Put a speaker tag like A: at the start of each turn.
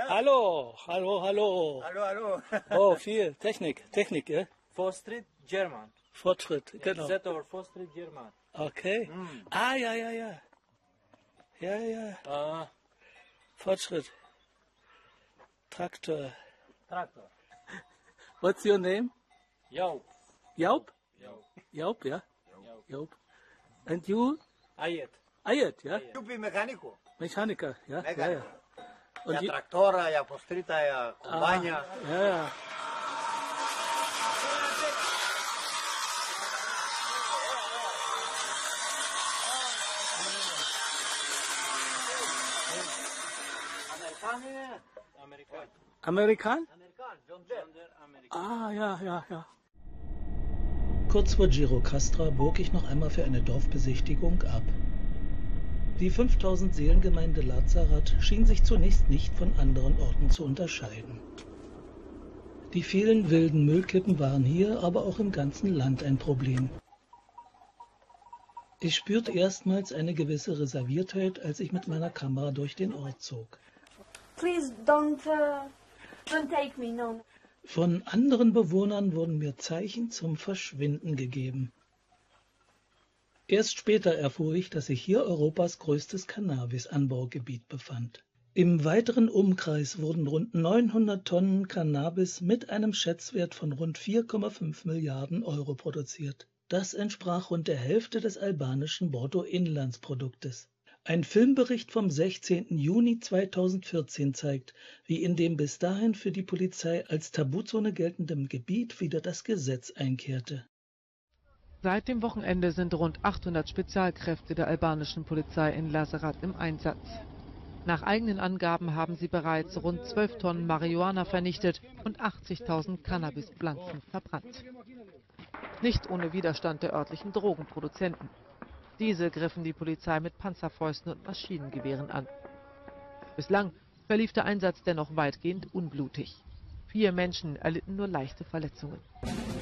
A: Hallo, hallo, hallo.
B: Hallo, hallo.
A: Oh, viel Technik, ja?
B: Fortschritt, German.
A: Fortschritt, genau.
B: Z over Fortschritt, German.
A: Okay. Ah, ja, ja, ja. Ja, ja. Fortschritt. Traktor.
B: Traktor.
A: What's your name?
B: Joop.
A: Jaup?
B: Joop.
A: Jaup, ja?
B: Joop.
A: Jaup. And you?
B: Ayet.
A: Ayet, ja?
B: Tu pi mecánico.
A: Mechaniker, ja?
B: Mecánico.
A: Ja, ja. Und
B: Ja
A: die-
B: tractora, ja postrita, ja combagna.
A: Ja, ja.
B: Amerikan.
A: Amerikan?
B: Amerikan, John Deere.
A: Ah, ja, ja, ja. Kurz vor Girocastra bog ich noch einmal für eine Dorfbesichtigung ab. Die 5000 Seelengemeinde Lazareth schien sich zunächst nicht von anderen Orten zu unterscheiden. Die vielen wilden Müllkippen waren hier, aber auch im ganzen Land ein Problem. Ich spürte erstmals eine gewisse Reserviertheit, als ich mit meiner Kamera durch den Ort zog.
C: Please don't take me, no.
A: Von anderen Bewohnern wurden mir Zeichen zum Verschwinden gegeben. Erst später erfuhr ich, dass sich hier Europas größtes Cannabis-Anbaugebiet befand. Im weiteren Umkreis wurden rund 900 Tonnen Cannabis mit einem Schätzwert von rund 4,5 Milliarden Euro produziert. Das entsprach rund der Hälfte des albanischen Bruttoinlandsproduktes. Ein Filmbericht vom 16. Juni 2014 zeigt, wie in dem bis dahin für die Polizei als Tabuzone geltendem Gebiet wieder das Gesetz einkehrte.
D: Seit dem Wochenende sind rund 800 Spezialkräfte der albanischen Polizei in Lazareth im Einsatz. Nach eigenen Angaben haben sie bereits rund 12 Tonnen Marihuana vernichtet und 80.000 Cannabispflanzen verbrannt. Nicht ohne Widerstand der örtlichen Drogenproduzenten. Diese griffen die Polizei mit Panzerfäusten und Maschinengewehren an. Bislang verlief der Einsatz dennoch weitgehend unblutig. 4 Menschen erlitten nur leichte Verletzungen.